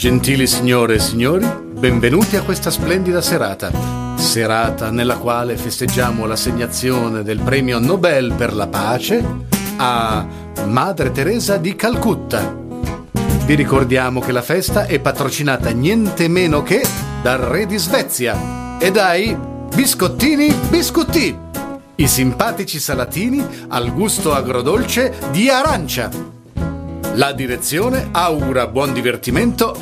Gentili signore e signori, benvenuti a questa splendida serata nella quale festeggiamo l'assegnazione del premio Nobel per la pace a Madre Teresa di Calcutta. Vi ricordiamo che la festa è patrocinata niente meno che dal re di Svezia e dai biscottini Biscutti, i simpatici salatini al gusto agrodolce di arancia. La direzione augura buon divertimento